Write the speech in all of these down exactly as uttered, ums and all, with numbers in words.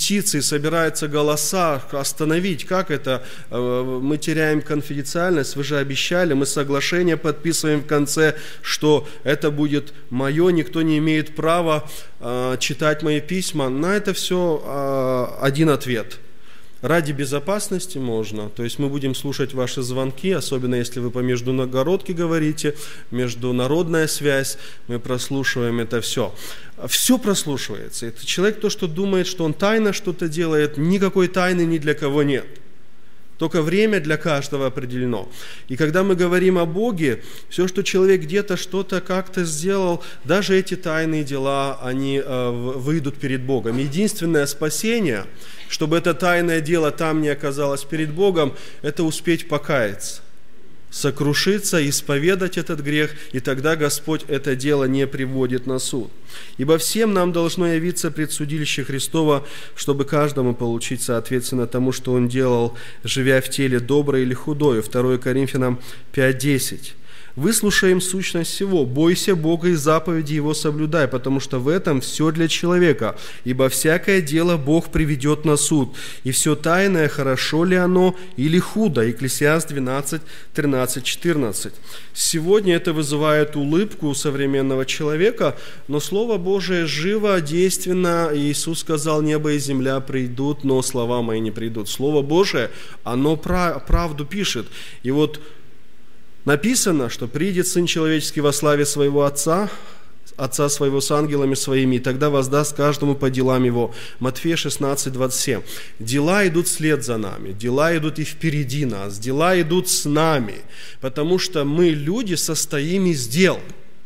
петиции, собираются голоса, остановить. Как это? Мы теряем конфиденциальность, вы же обещали, мы соглашение подписываем в конце, что это будет мое, никто не имеет права читать мои письма. На это все один ответ. Ради безопасности можно, то есть мы будем слушать ваши звонки, особенно если вы по международке говорите, международная связь, мы прослушиваем это все. Все прослушивается. Это человек, то, что думает, что он тайно что-то делает, никакой тайны ни для кого нет. Только время для каждого определено. И когда мы говорим о Боге, все, что человек где-то что-то как-то сделал, даже эти тайные дела, они э, выйдут перед Богом. Единственное спасение, чтобы это тайное дело там не оказалось перед Богом, это успеть покаяться, сокрушиться, исповедать этот грех, и тогда Господь это дело не приводит на суд. Ибо всем нам должно явиться предсудилище Христова, чтобы каждому получить соответственно тому, что он делал, живя в теле доброе или худое. второе Коринфянам пять десять. Выслушаем сущность всего, бойся Бога и заповеди Его соблюдай, потому что в этом все для человека, ибо всякое дело Бог приведет на суд, и все тайное, хорошо ли оно или худо. Екклесиаст двенадцать, тринадцать, четырнадцать. Сегодня это вызывает улыбку у современного человека, но Слово Божие живо, действенно. Иисус сказал: небо и земля придут, но слова мои не придут. Слово Божие, оно правду пишет. И вот написано, что придет Сын Человеческий во славе своего Отца, Отца своего с ангелами своими, и тогда воздаст каждому по делам его. Матфея шестнадцать, двадцать семь. Дела идут вслед за нами, дела идут и впереди нас, дела идут с нами, потому что мы, люди, состоим из дел.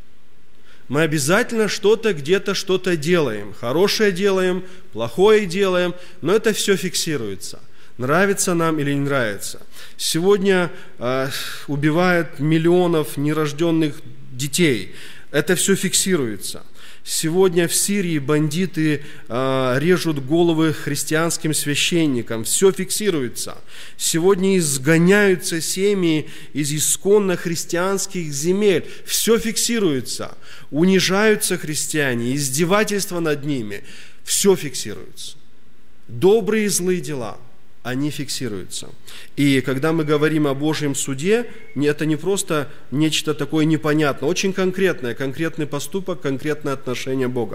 Мы обязательно что-то, где-то что-то делаем. Хорошее делаем, плохое делаем, но это все фиксируется. Нравится нам или не нравится. Сегодня э, убивают миллионов нерожденных детей. Это все фиксируется. Сегодня в Сирии бандиты э, режут головы христианским священникам. Все фиксируется. Сегодня изгоняются семьи из исконно христианских земель. Все фиксируется. Унижаются христиане, издевательства над ними. Все фиксируется. Добрые и злые дела, они фиксируются. И когда мы говорим о Божьем суде, это не просто нечто такое непонятное, очень конкретное, конкретный поступок, конкретное отношение Бога.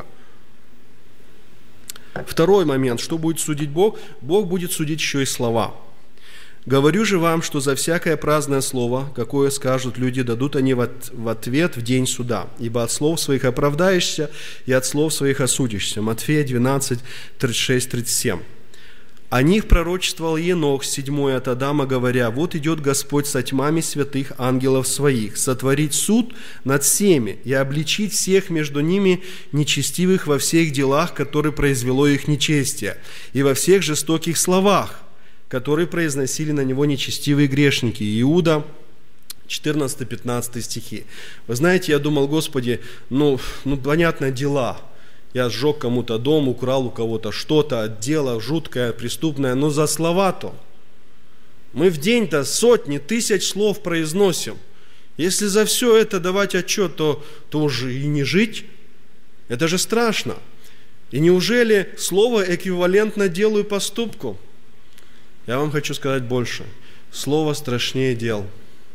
Второй момент, что будет судить Бог? Бог будет судить еще и слова. «Говорю же вам, что за всякое праздное слово, какое скажут люди, дадут они в ответ в день суда, ибо от слов своих оправдаешься и от слов своих осудишься». Матфея двенадцать, тридцать шесть, тридцать семь. О них пророчествовал Енох, седьмой от Адама, говоря: «Вот идет Господь со тьмами святых ангелов своих, сотворить суд над всеми и обличить всех между ними нечестивых во всех делах, которые произвело их нечестие, и во всех жестоких словах, которые произносили на него нечестивые грешники». Иуда четырнадцать-пятнадцать стихи. Вы знаете, я думал: Господи, ну, ну понятно, дела. Я сжег кому-то дом, украл у кого-то что-то, дело жуткое, преступное, но за слова-то. Мы в день-то сотни, тысяч слов произносим. Если за все это давать отчет, то, то уже и не жить. Это же страшно. И неужели слово эквивалентно делу и поступку? Я вам хочу сказать больше. Слово страшнее дел.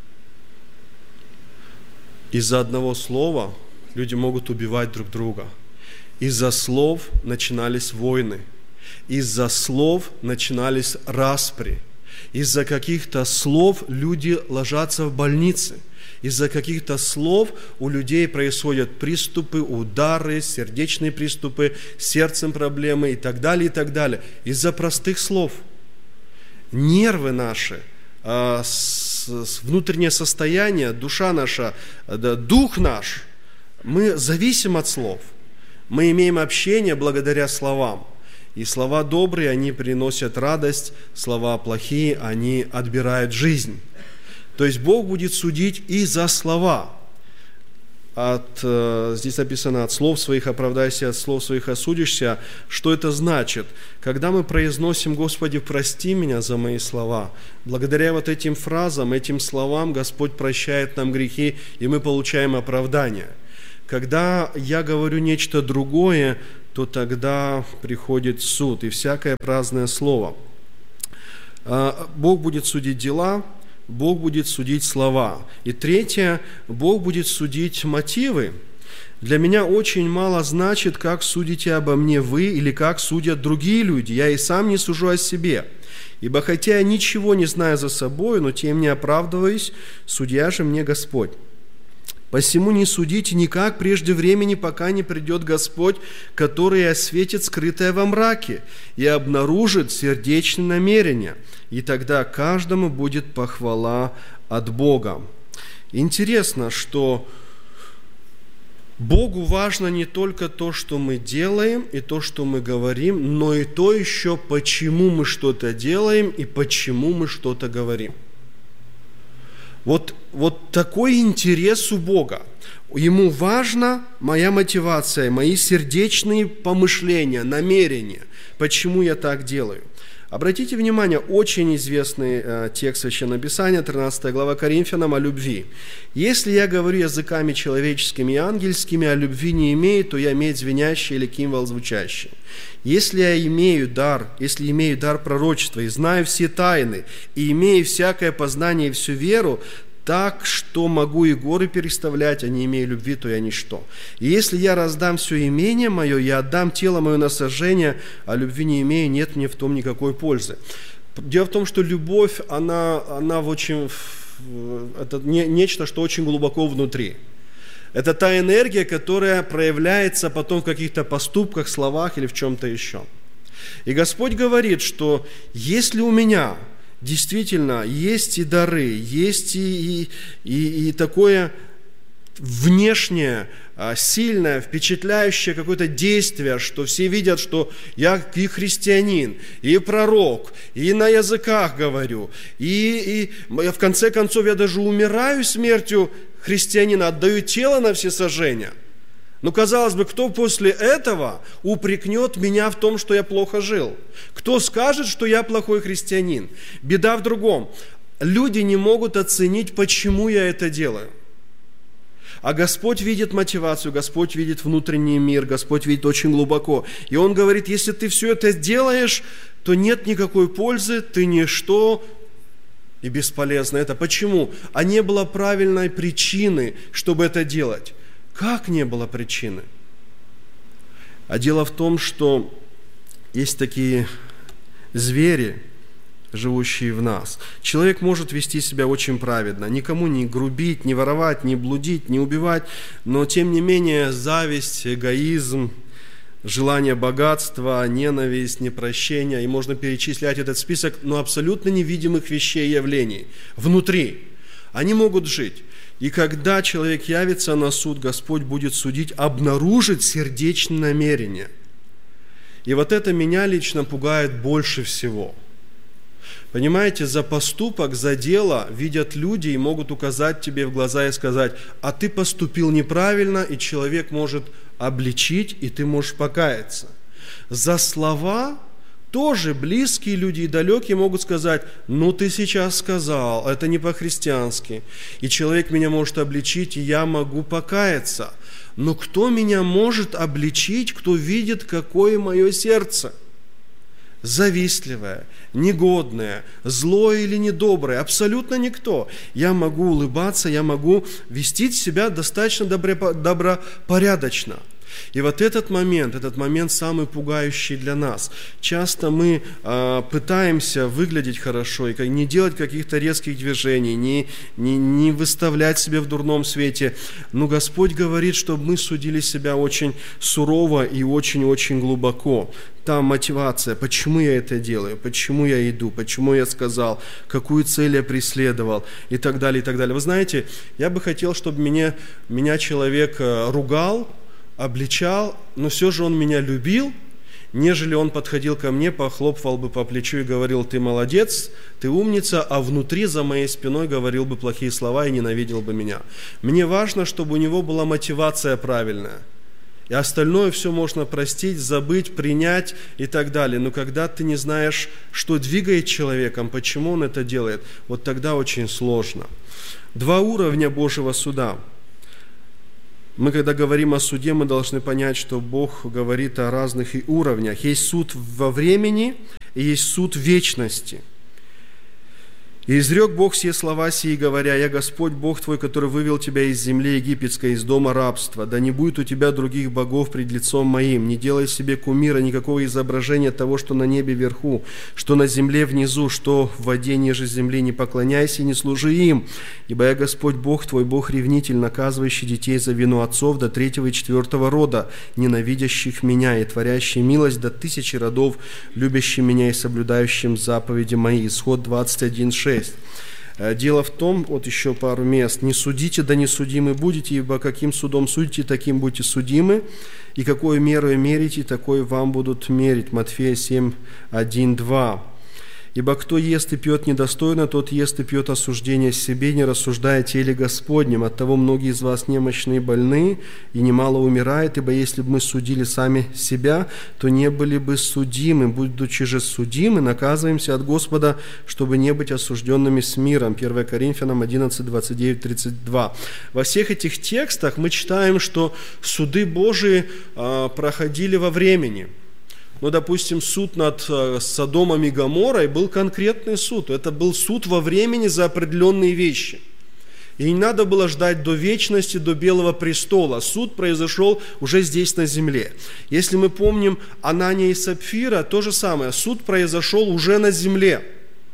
Из-за одного слова люди могут убивать друг друга. Из-за слов начинались войны. Из-за слов начинались распри. Из-за каких-то слов люди ложатся в больницы. Из-за каких-то слов у людей происходят приступы, удары, сердечные приступы, с сердцем проблемы и так далее, и так далее. Из-за простых слов. Нервы наши, внутреннее состояние, душа наша, дух наш, мы зависим от слов. Мы имеем общение благодаря словам. И слова добрые, они приносят радость, слова плохие, они отбирают жизнь. То есть Бог будет судить и за слова. От, здесь написано: от слов своих оправдайся, от слов своих осудишься. Что это значит? Когда мы произносим: Господи, прости меня за мои слова, благодаря вот этим фразам, этим словам Господь прощает нам грехи, и мы получаем оправдание. Когда я говорю нечто другое, то тогда приходит суд и всякое праздное слово. Бог будет судить дела, Бог будет судить слова. И третье, Бог будет судить мотивы. Для меня очень мало значит, как судите обо мне вы или как судят другие люди. Я и сам не сужу о себе. Ибо хотя я ничего не знаю за собой, но тем не оправдываюсь, судья же мне Господь. Посему не судите никак прежде времени, пока не придет Господь, который осветит скрытое во мраке и обнаружит сердечные намерения, и тогда каждому будет похвала от Бога. Интересно, что Богу важно не только то, что мы делаем и то, что мы говорим, но и то еще, почему мы что-то делаем и почему мы что-то говорим. Вот, вот такой интерес у Бога. Ему важна моя мотивация, мои сердечные помышления, намерения, почему я так делаю. Обратите внимание, очень известный э, текст Священного Писания, тринадцатая глава Коринфянам, о любви. «Если я говорю языками человеческими и ангельскими, а любви не имею, то я медь звенящая или кимвал звучащий. Если я имею дар, если имею дар пророчества и знаю все тайны, и имею всякое познание и всю веру, так, что могу и горы переставлять, а не имея любви, то я ничто. И если я раздам все имение мое, я отдам тело мое на сожжение, а любви не имею, нет мне в том никакой пользы». Дело в том, что любовь, она, она в очень, это не, нечто, что очень глубоко внутри. Это та энергия, которая проявляется потом в каких-то поступках, словах или в чем-то еще. И Господь говорит, что если у меня действительно есть и дары, есть и, и, и, и такое внешнее, сильное, впечатляющее какое-то действие, что все видят, что я и христианин, и пророк, и на языках говорю, и, и в конце концов я даже умираю смертью христианина, отдаю тело на всесожжение. Ну, казалось бы, кто после этого упрекнет меня в том, что я плохо жил? Кто скажет, что я плохой христианин? Беда в другом. Люди не могут оценить, почему я это делаю. А Господь видит мотивацию, Господь видит внутренний мир, Господь видит очень глубоко. И Он говорит, если ты все это делаешь, то нет никакой пользы, ты ничто и бесполезно. Это почему? А не было правильной причины, чтобы это делать. Как не было причины? А дело в том, что есть такие звери, живущие в нас. Человек может вести себя очень праведно, никому не грубить, не воровать, не блудить, не убивать, но тем не менее зависть, эгоизм, желание богатства, ненависть, непрощение, и можно перечислять этот список, но абсолютно невидимых вещей и явлений внутри. Они могут жить. И когда человек явится на суд, Господь будет судить, обнаружит сердечные намерения. И вот это меня лично пугает больше всего. Понимаете, за поступок, за дело видят люди и могут указать тебе в глаза и сказать, а ты поступил неправильно, и человек может обличить, и ты можешь покаяться. За слова тоже близкие люди и далекие могут сказать, ну ты сейчас сказал, это не по-христиански. И человек меня может обличить, и я могу покаяться. Но кто меня может обличить, кто видит, какое мое сердце? Завистливое, негодное, злое или недоброе, абсолютно никто. Я могу улыбаться, я могу вести себя достаточно добропорядочно. И вот этот момент, этот момент самый пугающий для нас. Часто мы э, пытаемся выглядеть хорошо, и не делать каких-то резких движений, не, не, не выставлять себя в дурном свете. Но Господь говорит, чтобы мы судили себя очень сурово и очень-очень глубоко. Там мотивация, почему я это делаю, почему я иду, почему я сказал, какую цель я преследовал и так далее, и так далее. Вы знаете, я бы хотел, чтобы меня, меня человек ругал, обличал, но все же он меня любил, нежели он подходил ко мне, похлопывал бы по плечу и говорил, ты молодец, ты умница, а внутри за моей спиной говорил бы плохие слова и ненавидел бы меня. Мне важно, чтобы у него была мотивация правильная. И остальное все можно простить, забыть, принять и так далее. Но когда ты не знаешь, что двигает человеком, почему он это делает, вот тогда очень сложно. Два уровня Божьего суда. Мы, когда говорим о суде, мы должны понять, что Бог говорит о разных и уровнях. Есть суд во времени и есть суд в вечности. «И изрек Бог все слова сии, говоря: Я Господь Бог твой, который вывел тебя из земли египетской, из дома рабства. Да не будет у тебя других богов пред лицом моим. Не делай себе кумира, никакого изображения того, что на небе вверху, что на земле внизу, что в воде ниже земли. Не поклоняйся и не служи им. Ибо я Господь Бог твой, Бог-ревнитель, наказывающий детей за вину отцов до третьего и четвертого рода, ненавидящих меня, и творящий милость до тысячи родов, любящим меня и соблюдающим заповеди мои». Исход двадцать один шесть. Дело в том, вот еще пару мест: «Не судите, да не судимы будете, ибо каким судом судите, таким будете судимы, и какую меру мерите, такой вам будут мерить». Матфея семь, один, два. «Ибо кто ест и пьет недостойно, тот ест и пьет осуждение себе, не рассуждая о теле Господнем. Оттого многие из вас немощны и больны, и немало умирает. Ибо если бы мы судили сами себя, то не были бы судимы. Будучи же судимы, наказываемся от Господа, чтобы не быть осужденными с миром». первое Коринфянам одиннадцать, двадцать девять, тридцать два. Во всех этих текстах мы читаем, что суды Божии а, проходили во времени. Ну, допустим, суд над Содомом и Гоморрой был конкретный суд. Это был суд во времени за определенные вещи. И не надо было ждать до вечности, до Белого престола. Суд произошел уже здесь на земле. Если мы помним Анания и Сапфира, то же самое. Суд произошел уже на земле.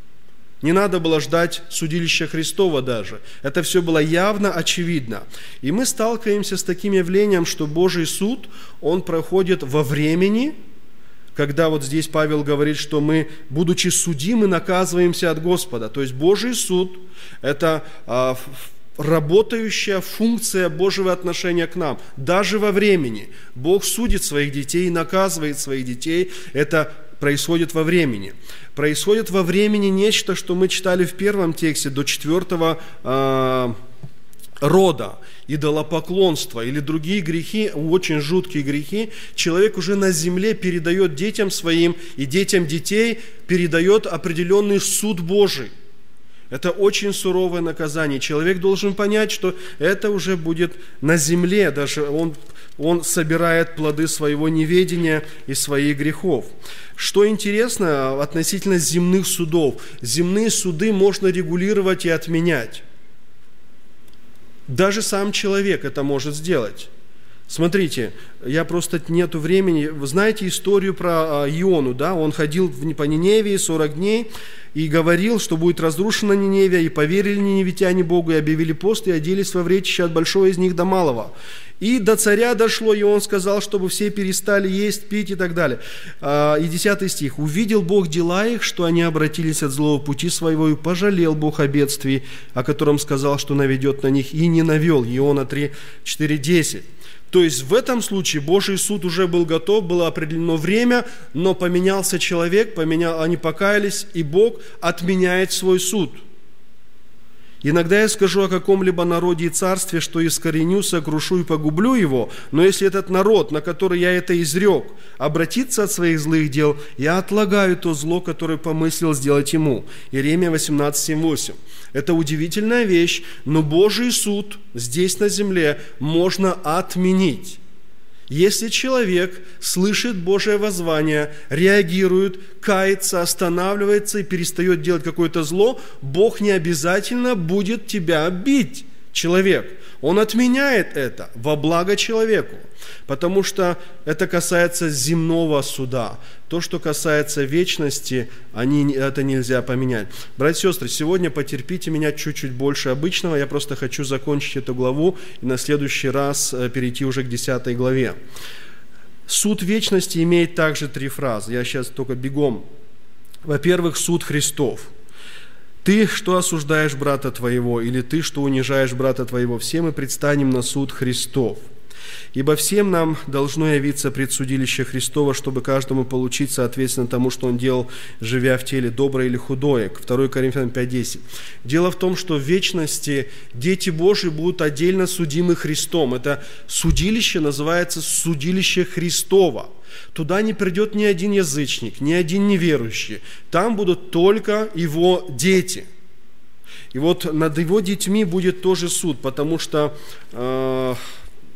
Не надо было ждать судилища Христова даже. Это все было явно, очевидно. И мы сталкиваемся с таким явлением, что Божий суд, он проходит во времени, когда вот здесь Павел говорит, что мы, будучи судимы, наказываемся от Господа. То есть Божий суд – это а, работающая функция Божьего отношения к нам. Даже во времени. Бог судит своих детей и наказывает своих детей. Это происходит во времени. Происходит во времени нечто, что мы читали в первом тексте до четвертого а, рода, идолопоклонство или другие грехи, очень жуткие грехи, человек уже на земле передает детям своим и детям детей, передает определенный суд Божий. Это очень суровое наказание. Человек должен понять, что это уже будет на земле, даже он, он собирает плоды своего неведения и своих грехов. Что интересно относительно земных судов. Земные суды можно регулировать и отменять. Даже сам человек это может сделать. Смотрите, я просто нету времени. Вы знаете историю про Иону, да? Он ходил по Ниневии сорок дней и говорил, что будет разрушена Ниневия, и поверили ниневитяне Богу, и объявили пост, и оделись во вретище от большого из них до малого. И до царя дошло, и он сказал, чтобы все перестали есть, пить и так далее. И десятый стих. «Увидел Бог дела их, что они обратились от злого пути своего, и пожалел Бог о бедствии, о котором сказал, что наведет на них, и не навел». Иона три, четыре, десять. То есть в этом случае Божий суд уже был готов, было определено время, но поменялся человек, поменял, они покаялись, и Бог отменяет свой суд. Иногда я скажу о каком-либо народе и царстве, что искореню, сокрушу и погублю его, но если этот народ, на который я это изрек, обратится от своих злых дел, я отлагаю то зло, которое помыслил сделать ему». Иеремия восемнадцать, семь, восемь. Это удивительная вещь, но Божий суд здесь на земле можно отменить. Если человек слышит Божие воззвание, реагирует, кается, останавливается и перестает делать какое-то зло, Бог не обязательно будет тебя бить, человек. Он отменяет это во благо человеку, потому что это касается земного суда. То, что касается вечности, они, это нельзя поменять. Братья и сестры, сегодня потерпите меня чуть-чуть больше обычного. Я просто хочу закончить эту главу и на следующий раз перейти уже к десятой главе. Суд вечности имеет также три фразы. Я сейчас только бегом. Во-первых, суд Христов. «Ты, что осуждаешь брата твоего, или ты, что унижаешь брата твоего, все мы предстанем на суд Христов. Ибо всем нам должно явиться предсудилище Христово, чтобы каждому получить соответственно тому, что он делал, живя в теле, доброе или худое». второе Коринфянам пять, десять. Дело в том, что в вечности дети Божьи будут отдельно судимы Христом. Это судилище называется судилище Христово. Туда не придет ни один язычник, ни один неверующий. Там будут только его дети. И вот над его детьми будет тоже суд, потому что э,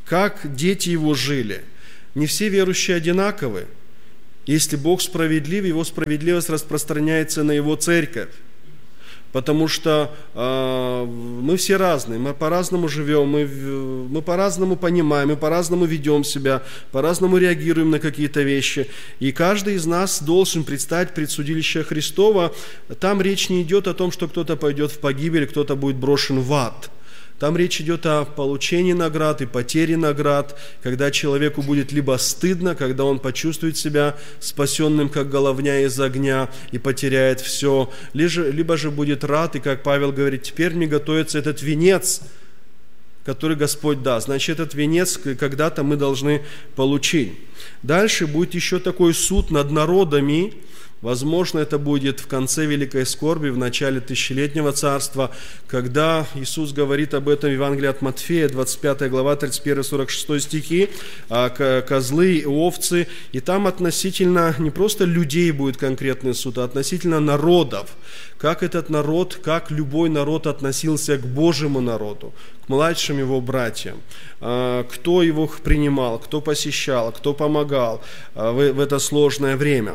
как дети Его жили. Не все верующие одинаковы. Если Бог справедлив, Его справедливость распространяется на Его церковь. Потому что э, мы все разные, мы по-разному живем, мы, мы по-разному понимаем, мы по-разному ведем себя, по-разному реагируем на какие-то вещи. И каждый из нас должен предстать пред судилище Христова. Там речь не идет о том, что кто-то пойдет в погибель, кто-то будет брошен в ад. Там речь идет о получении наград и потере наград, когда человеку будет либо стыдно, когда он почувствует себя спасенным, как головня из огня, и потеряет все, либо же будет рад, и, как Павел говорит, теперь мне готовится этот венец, который Господь даст. Значит, этот венец когда-то мы должны получить. Дальше будет еще такой суд над народами. Возможно, это будет в конце Великой Скорби, в начале тысячелетнего царства, когда Иисус говорит об этом в Евангелии от Матфея, двадцать пятая глава, тридцать первый сорок шестой стихи, козлы и овцы. И там относительно не просто людей будет конкретный суд, а относительно народов. Как этот народ, как любой народ относился к Божьему народу, к младшим его братьям, кто его принимал, кто посещал, кто помогал в это сложное время.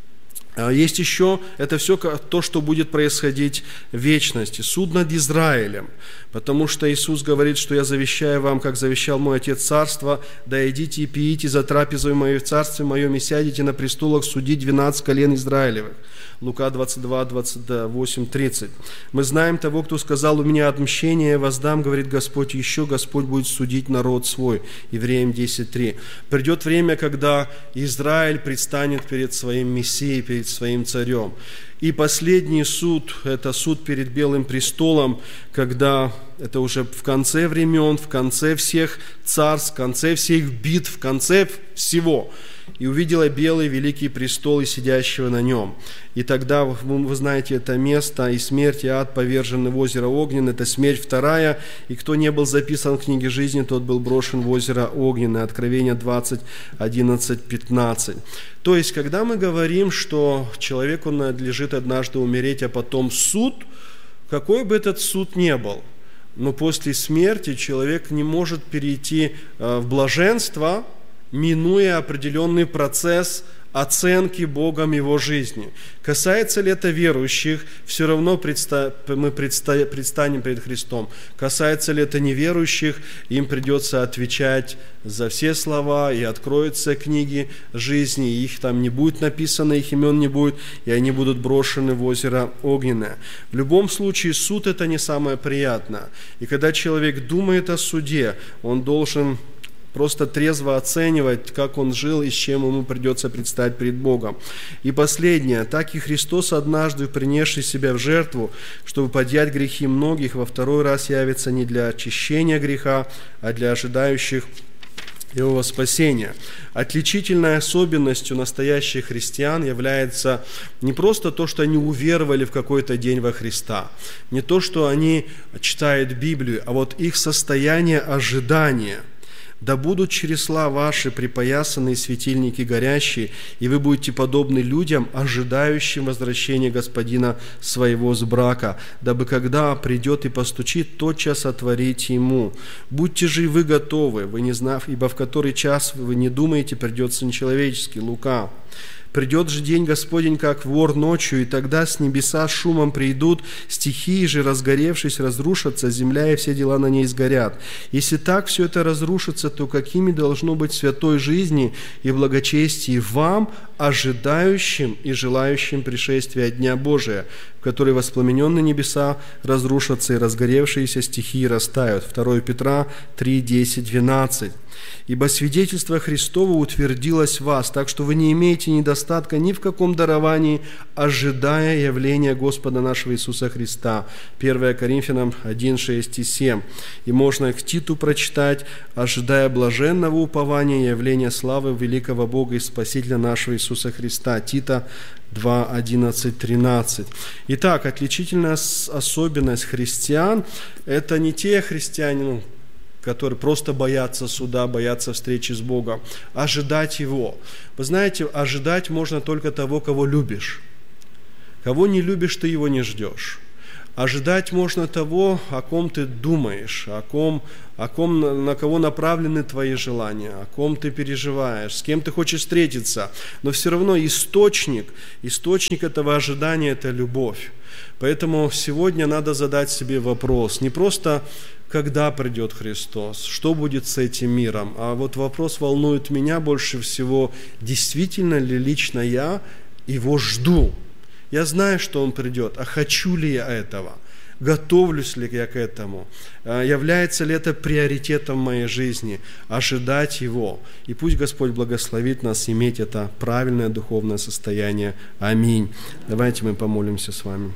Есть еще, это все то, что будет происходить в вечности. Суд над Израилем. Потому что Иисус говорит, что я завещаю вам, как завещал мой Отец царство, да идите и пиите за трапезой моей в царстве моем и сядете на престолах судить двенадцать колен Израилевых. Лука двадцать два, двадцать восемь, тридцать. Мы знаем того, кто сказал: у меня отмщение воздам, говорит Господь, еще Господь будет судить народ свой. Евреям десять три. Придет время, когда Израиль предстанет перед своим Мессией, перед своим царем. И последний суд, это суд перед Белым престолом, когда это уже в конце времен, в конце всех царств, в конце всех битв, в конце всего. И увидела белый великий престол и сидящего на нем. И тогда, вы, вы знаете, это место, и смерть, и ад повержены в озеро Огненное, это смерть вторая, и кто не был записан в книге жизни, тот был брошен в озеро Огненное. Откровение двадцать, одиннадцать, пятнадцать. То есть, когда мы говорим, что человеку надлежит однажды умереть, а потом суд, какой бы этот суд ни был, но после смерти человек не может перейти в блаженство, минуя определенный процесс оценки Богом его жизни. Касается ли это верующих, все равно предста- мы предста- предстанем перед Христом. Касается ли это неверующих, им придется отвечать за все слова, и откроются книги жизни, и их там не будет написано, их имен не будет, и они будут брошены в озеро Огненное. В любом случае, суд – это не самое приятное. И когда человек думает о суде, он должен просто трезво оценивать, как он жил и с чем ему придется предстать пред Богом. И последнее. Так и Христос, однажды принесший себя в жертву, чтобы поднять грехи многих, во второй раз явится не для очищения греха, а для ожидающих его спасения. Отличительной особенностью настоящих христиан является не просто то, что они уверовали в какой-то день во Христа, не то, что они читают Библию, а вот их состояние ожидания. Да будут чресла ваши припоясанные светильники горящие, и вы будете подобны людям, ожидающим возвращения Господина своего с брака, дабы когда придет и постучит, тотчас отворите ему. Будьте же и вы готовы, вы не знав, ибо в который час вы не думаете, придет Сын Человеческий. Лука. Придет же день Господень, как вор ночью, и тогда с небеса шумом придут, стихии же, разгоревшись, разрушатся, земля и все дела на ней сгорят. Если так все это разрушится, то какими должно быть святой жизни и благочестии вам, ожидающим и желающим пришествия Дня Божия, в который воспламененные небеса разрушатся и разгоревшиеся стихии растают. второе Петра три, десять, двенадцать. Ибо свидетельство Христово утвердилось в вас, так что вы не имеете недостатка ни в каком даровании, ожидая явления Господа нашего Иисуса Христа. первое Коринфянам один, шесть и семь. И можно к Титу прочитать: ожидая блаженного упования явления славы великого Бога и Спасителя нашего Иисуса Христа. Тита два, одиннадцать, тринадцать. Итак, отличительная особенность христиан – это не те христиане, ну, которые просто боятся суда, боятся встречи с Богом. Ожидать Его. Вы знаете, ожидать можно только того, кого любишь. Кого не любишь, ты его не ждешь. Ожидать можно того, о ком ты думаешь, о ком, о ком, на кого направлены твои желания, о ком ты переживаешь, с кем ты хочешь встретиться. Но все равно источник, источник этого ожидания – это любовь. Поэтому сегодня надо задать себе вопрос, не просто когда придет Христос, что будет с этим миром, а вот вопрос волнует меня больше всего, действительно ли лично я Его жду. Я знаю, что Он придет, а хочу ли я этого? Готовлюсь ли я к этому? Является ли это приоритетом моей жизни? Ожидать Его. И пусть Господь благословит нас иметь это правильное духовное состояние. Аминь. Давайте мы помолимся с вами.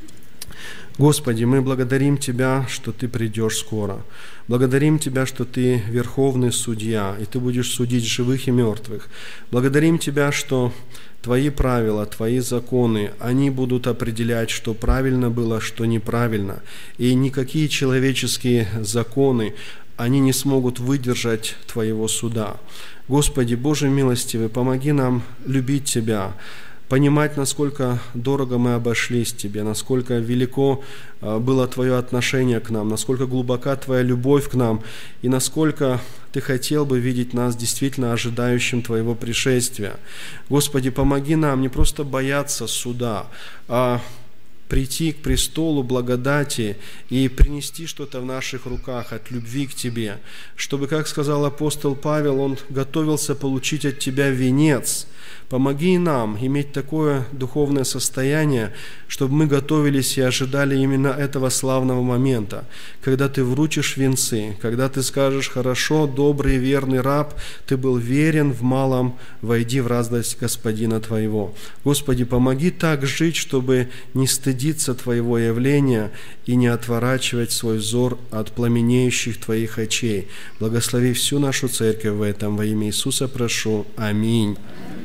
Господи, мы благодарим Тебя, что Ты придешь скоро. Благодарим Тебя, что Ты верховный судья, и Ты будешь судить живых и мертвых. Благодарим Тебя, что Твои правила, Твои законы, они будут определять, что правильно было, что неправильно. И никакие человеческие законы, они не смогут выдержать Твоего суда. Господи, Боже милостивый, помоги нам любить Тебя, понимать, насколько дорого мы обошлись Тебе, насколько велико было Твое отношение к нам, насколько глубока Твоя любовь к нам, и насколько Ты хотел бы видеть нас действительно ожидающим Твоего пришествия. Господи, помоги нам не просто бояться суда, а прийти к престолу благодати и принести что-то в наших руках от любви к Тебе, чтобы, как сказал апостол Павел, он готовился получить от Тебя венец. Помоги нам иметь такое духовное состояние, чтобы мы готовились и ожидали именно этого славного момента, когда Ты вручишь венцы, когда Ты скажешь: «Хорошо, добрый и верный раб, Ты был верен в малом, войди в радость Господина Твоего». Господи, помоги так жить, чтобы не стыдиться Твоего явления и не отворачивать свой взор от пламенеющих Твоих очей. Благослови всю нашу церковь в этом. Во имя Иисуса прошу. Аминь.